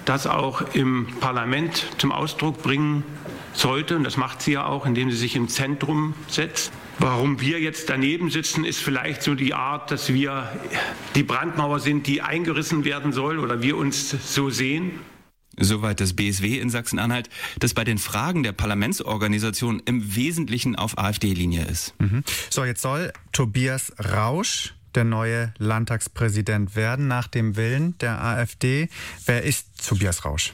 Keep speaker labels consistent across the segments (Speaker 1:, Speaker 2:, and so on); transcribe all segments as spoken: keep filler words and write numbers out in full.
Speaker 1: das auch im Parlament zum Ausdruck bringen sollte. Und das macht sie ja auch, indem sie sich im Zentrum setzt. Warum wir jetzt daneben sitzen, ist vielleicht so die Art, dass wir die Brandmauer sind, die eingerissen werden soll oder wir uns so sehen.
Speaker 2: Soweit das B S W in Sachsen-Anhalt, das bei den Fragen der Parlamentsorganisation im Wesentlichen auf AfD-Linie ist.
Speaker 3: Mhm. So, jetzt soll Tobias Rausch der neue Landtagspräsident werden, nach dem Willen der AfD. Wer ist Tobias Rausch?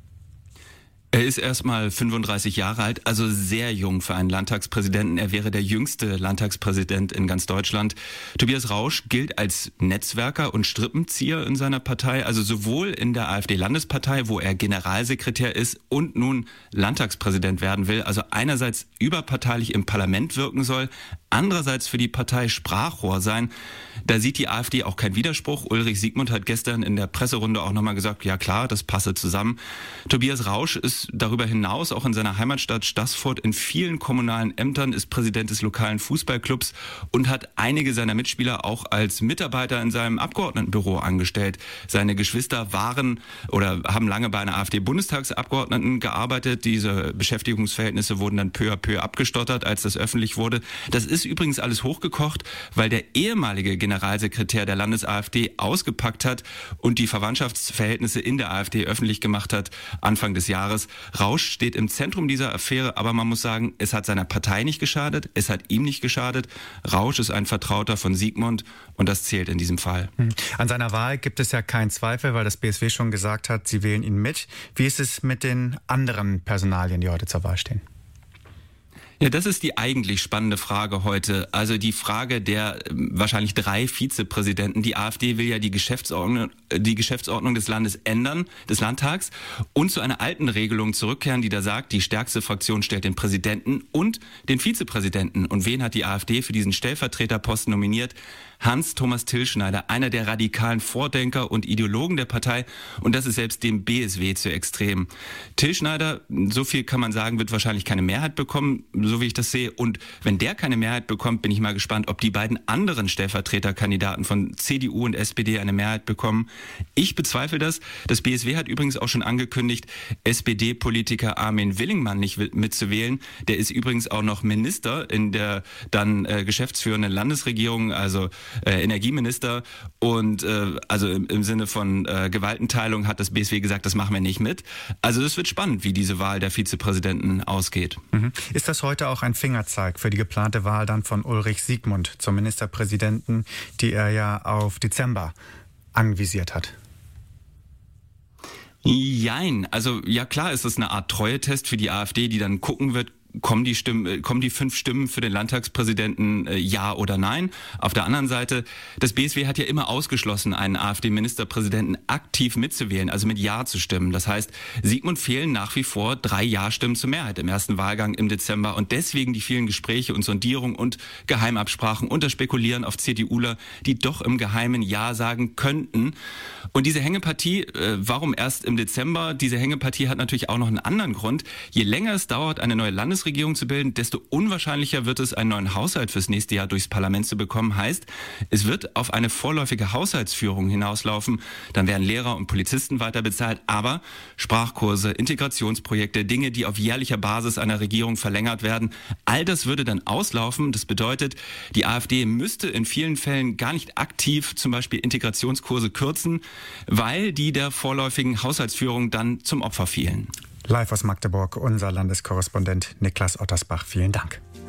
Speaker 2: Er ist erstmal fünfunddreißig Jahre alt, also sehr jung für einen Landtagspräsidenten. Er wäre der jüngste Landtagspräsident in ganz Deutschland. Tobias Rausch gilt als Netzwerker und Strippenzieher in seiner Partei, also sowohl in der AfD-Landespartei, wo er Generalsekretär ist und nun Landtagspräsident werden will, also einerseits überparteilich im Parlament wirken soll, andererseits für die Partei Sprachrohr sein. Da sieht die AfD auch keinen Widerspruch. Ulrich Siegmund hat gestern in der Presserunde auch nochmal gesagt, ja klar, das passe zusammen. Tobias Rausch ist darüber hinaus auch in seiner Heimatstadt Staßfurt in vielen kommunalen Ämtern, ist Präsident des lokalen Fußballclubs und hat einige seiner Mitspieler auch als Mitarbeiter in seinem Abgeordnetenbüro angestellt. Seine Geschwister waren oder haben lange bei einer AfD-Bundestagsabgeordneten gearbeitet. Diese Beschäftigungsverhältnisse wurden dann peu à peu abgestottert, als das öffentlich wurde. Das ist übrigens alles hochgekocht, weil der ehemalige Generalsekretär der Landes-AfD ausgepackt hat und die Verwandtschaftsverhältnisse in der AfD öffentlich gemacht hat Anfang des Jahres. Rausch steht im Zentrum dieser Affäre, aber man muss sagen, es hat seiner Partei nicht geschadet, es hat ihm nicht geschadet. Rausch ist ein Vertrauter von Siegmund und das zählt in diesem Fall.
Speaker 3: An seiner Wahl gibt es ja keinen Zweifel, weil das B S W schon gesagt hat, sie wählen ihn mit. Wie ist es mit den anderen Personalien, die heute zur Wahl stehen?
Speaker 2: Ja, das ist die eigentlich spannende Frage heute. Also die Frage der äh, wahrscheinlich drei Vizepräsidenten. Die AfD will ja die Geschäftsordnung, äh, die Geschäftsordnung des Landes ändern, des Landtags, und zu einer alten Regelung zurückkehren, die da sagt, die stärkste Fraktion stellt den Präsidenten und den Vizepräsidenten. Und wen hat die AfD für diesen Stellvertreterposten nominiert? Hans-Thomas Tilschneider, einer der radikalen Vordenker und Ideologen der Partei, und das ist selbst dem B S W zu extrem. Tilschneider, so viel kann man sagen, wird wahrscheinlich keine Mehrheit bekommen, so wie ich das sehe, und wenn der keine Mehrheit bekommt, bin ich mal gespannt, ob die beiden anderen Stellvertreterkandidaten von C D U und S P D eine Mehrheit bekommen. Ich bezweifle das. Das B S W hat übrigens auch schon angekündigt, S P D-Politiker Armin Willingmann nicht mitzuwählen. Der ist übrigens auch noch Minister in der dann äh, geschäftsführenden Landesregierung, also Äh, Energieminister, und äh, also im, im Sinne von äh, Gewaltenteilung hat das B S W gesagt, das machen wir nicht mit. Also es wird spannend, wie diese Wahl der Vizepräsidenten ausgeht.
Speaker 3: Mhm. Ist das heute auch ein Fingerzeig für die geplante Wahl dann von Ulrich Siegmund zum Ministerpräsidenten, die er ja auf Dezember anvisiert hat?
Speaker 2: Jein, also ja klar ist das eine Art Treue-Test für die AfD, die dann gucken wird, kommen die Stimmen, kommen die fünf Stimmen für den Landtagspräsidenten, äh, ja oder nein? Auf der anderen Seite, das B S W hat ja immer ausgeschlossen, einen AfD-Ministerpräsidenten aktiv mitzuwählen, also mit Ja zu stimmen. Das heißt, Siegmund fehlen nach wie vor drei Ja-Stimmen zur Mehrheit im ersten Wahlgang im Dezember, und deswegen die vielen Gespräche und Sondierungen und Geheimabsprachen und das Spekulieren auf CDUler, die doch im Geheimen Ja sagen könnten. Und diese Hängepartie, äh, warum erst im Dezember? Diese Hängepartie hat natürlich auch noch einen anderen Grund. Je länger es dauert, eine neue Landesregierung zu bilden, desto unwahrscheinlicher wird es, einen neuen Haushalt fürs nächste Jahr durchs Parlament zu bekommen. Heißt, es wird auf eine vorläufige Haushaltsführung hinauslaufen. Dann werden Lehrer und Polizisten weiter bezahlt, aber Sprachkurse, Integrationsprojekte, Dinge, die auf jährlicher Basis einer Regierung verlängert werden, all das würde dann auslaufen. Das bedeutet, die AfD müsste in vielen Fällen gar nicht aktiv zum Beispiel Integrationskurse kürzen, weil die der vorläufigen Haushaltsführung dann zum Opfer fielen.
Speaker 3: Live aus Magdeburg, unser Landeskorrespondent Niklas Ottersbach. Vielen Dank.